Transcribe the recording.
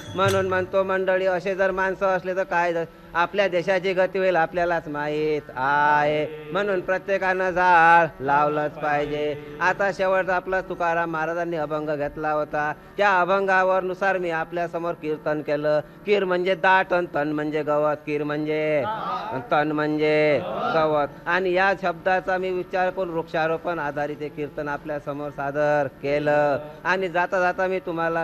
म्हणून म्हणतो मंडळी, असे जर माणसं असले तर काय आपल्या देशाची गती होईल आपल्यालाच माहीत आहे. म्हणून प्रत्येकानं झाड लावलंच पाहिजे. आता शेवट आपला तुकाराम महाराजांनी अभंग घेतला होता. त्या अभंगावर नुसार मी आपल्या समोर कीर्तन केलं. कीर म्हणजे दाट आणि तण म्हणजे गवत. कीर म्हणजे तण म्हणजे गवत. आणि या शब्दाचा मी विचार करून वृक्षारोपण आधारित हे कीर्तन आपल्या समोर सादर केलं. आणि जाता जाता मी तुम्हाला